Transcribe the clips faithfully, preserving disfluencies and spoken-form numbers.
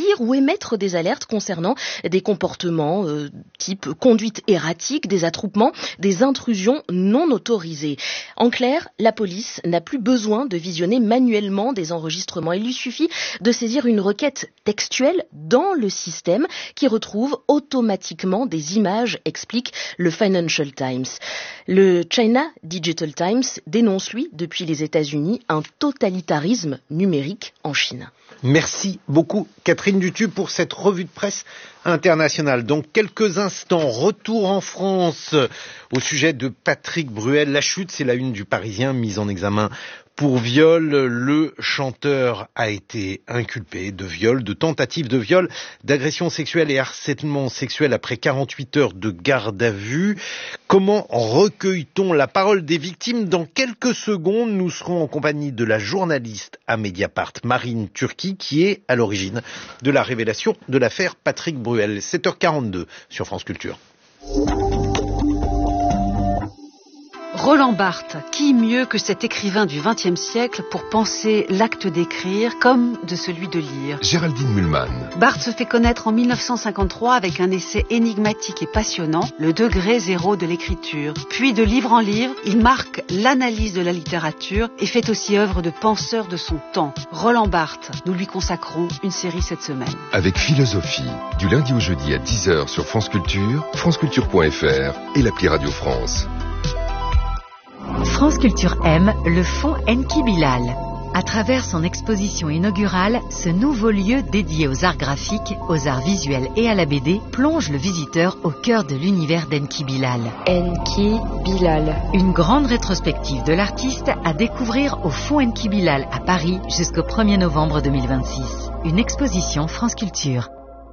lire ou émettre des alertes concernant des comportements euh, type conduite erratique, des attroupements, des intrusions non autorisées. En clair, la police n'a plus besoin de visionner manuellement des enregistrements. Il lui suffit de saisir une requête textuelle dans le système qui retrouve automatiquement des images, explique le Financial Times. Le China Digital Times dénonce, lui, depuis les États-Unis, un totalitarisme numérique en Chine. Merci beaucoup Catherine Dutu pour cette revue de presse internationale. Dans quelques instants, retour en France au sujet de Patrick Bruel. La chute, c'est la une du Parisien, mise en examen pour viol. Le chanteur a été inculpé de viol, de tentative de viol, d'agression sexuelle et harcèlement sexuel après quarante-huit heures de garde à vue. Comment recueille-t-on la parole des victimes? Dans quelques secondes, nous serons en compagnie de la journaliste à Mediapart, Marine Turki, qui est à l'origine de la révélation de l'affaire Patrick Bruel. sept heures quarante-deux sur France Culture. Roland Barthes, qui mieux que cet écrivain du vingtième siècle pour penser l'acte d'écrire comme de celui de lire? Géraldine Mühlmann. Barthes se fait connaître en mille neuf cent cinquante-trois avec un essai énigmatique et passionnant, Le degré zéro de l'écriture. Puis de livre en livre, il marque l'analyse de la littérature et fait aussi œuvre de penseur de son temps. Roland Barthes, nous lui consacrons une série cette semaine. Avec philosophie, du lundi au jeudi à dix heures sur France Culture, franceculture point f r et l'appli Radio France. France Culture aime le fonds Enki Bilal. À travers son exposition inaugurale, ce nouveau lieu dédié aux arts graphiques, aux arts visuels et à la B D plonge le visiteur au cœur de l'univers d'Enki Bilal. Enki Bilal. Une grande rétrospective de l'artiste à découvrir au fonds Enki Bilal à Paris jusqu'au premier novembre deux mille vingt-six. Une exposition France Culture.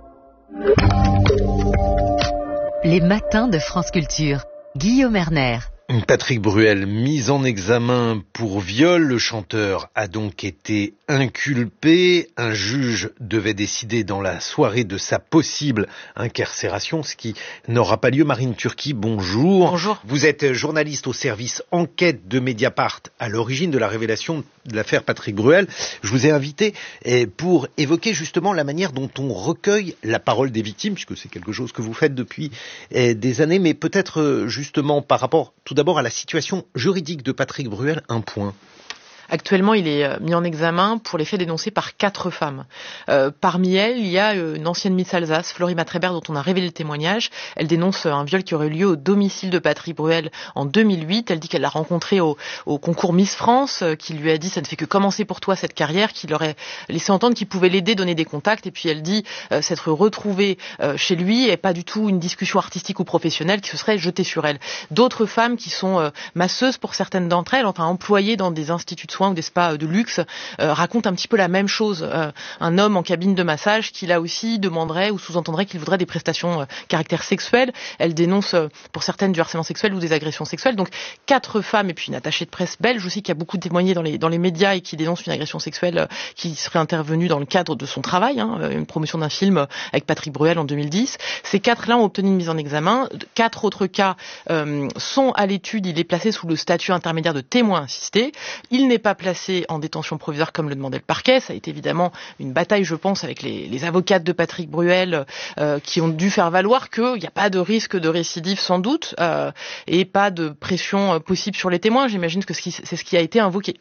Les matins de France Culture. Guillaume Erner. Patrick Bruel, mis en examen pour viol, le chanteur a donc été inculpé. Un juge devait décider dans la soirée de sa possible incarcération, ce qui n'aura pas lieu. Marine Turki, bonjour. Bonjour. Vous êtes journaliste au service enquête de Mediapart, à l'origine de la révélation de l'affaire Patrick Bruel. Je vous ai invité pour évoquer justement la manière dont on recueille la parole des victimes, puisque c'est quelque chose que vous faites depuis des années, mais peut-être justement par rapport tout d'abord à la situation juridique de Patrick Bruel, un point. Actuellement, il est mis en examen pour les faits dénoncés par quatre femmes. Euh, parmi elles, il y a une ancienne Miss Alsace, Florie Matrébert, dont on a révélé le témoignage. Elle dénonce un viol qui aurait eu lieu au domicile de Patrick Bruel en deux mille huit. Elle dit qu'elle l'a rencontré au, au concours Miss France, euh, qui lui a dit « ça ne fait que commencer pour toi cette carrière », qu'il aurait laissé entendre qu'il pouvait l'aider, donner des contacts. Et puis elle dit euh, s'être retrouvée euh, chez lui et pas du tout une discussion artistique ou professionnelle qui se serait jetée sur elle. D'autres femmes qui sont euh, masseuses pour certaines d'entre elles, enfin employées dans des instituts de soins ou des spas de luxe, euh, raconte un petit peu la même chose. Euh, un homme en cabine de massage qui là aussi demanderait ou sous-entendrait qu'il voudrait des prestations euh, caractère sexuel. Elle dénonce euh, pour certaines du harcèlement sexuel ou des agressions sexuelles. Donc quatre femmes et puis une attachée de presse belge aussi qui a beaucoup témoigné dans les, dans les médias et qui dénonce une agression sexuelle euh, qui serait intervenue dans le cadre de son travail, hein, une promotion d'un film avec Patrick Bruel en deux mille dix. Ces quatre-là ont obtenu une mise en examen. Quatre autres cas euh, sont à l'étude. Il est placé sous le statut intermédiaire de témoin assisté. Il n'est pas placé en détention provisoire comme le demandait le parquet. Ça a été évidemment une bataille, je pense, avec les, les avocates de Patrick Bruel euh, qui ont dû faire valoir qu'il n'y a pas de risque de récidive sans doute euh, et pas de pression euh, possible sur les témoins. J'imagine que c'est ce qui a été invoqué.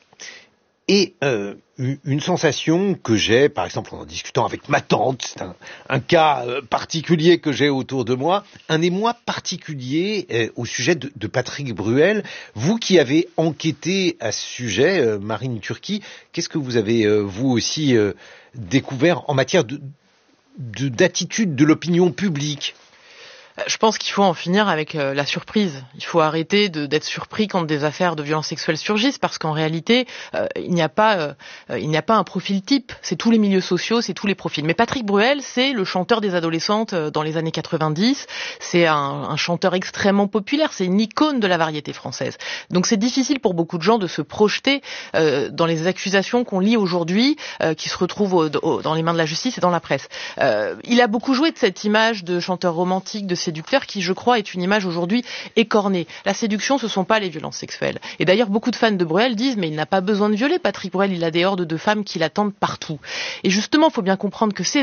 Et euh, une sensation que j'ai, par exemple en discutant avec ma tante, c'est un, un cas particulier que j'ai autour de moi, un émoi particulier euh, au sujet de, de Patrick Bruel. Vous qui avez enquêté à ce sujet, euh, Marine Turki, qu'est-ce que vous avez euh, vous aussi euh, découvert en matière de, de, d'attitude de l'opinion publique ? Je pense qu'il faut en finir avec euh, la surprise. Il faut arrêter de, d'être surpris quand des affaires de violences sexuelles surgissent, parce qu'en réalité, euh, il n'y a pas, euh, il n'y a pas un profil type. C'est tous les milieux sociaux, c'est tous les profils. Mais Patrick Bruel, c'est le chanteur des adolescentes euh, dans les années quatre-vingt-dix. C'est un, un chanteur extrêmement populaire. C'est une icône de la variété française. Donc c'est difficile pour beaucoup de gens de se projeter euh, dans les accusations qu'on lit aujourd'hui, euh, qui se retrouvent au, au, dans les mains de la justice et dans la presse. Euh, il a beaucoup joué de cette image de chanteur romantique, de séducteur qui, je crois, est une image aujourd'hui écornée. La séduction, ce ne sont pas les violences sexuelles. Et d'ailleurs, beaucoup de fans de Bruel disent « mais il n'a pas besoin de violer, Patrick Bruel, il a des hordes de femmes qui l'attendent partout ». Et justement, il faut bien comprendre que ces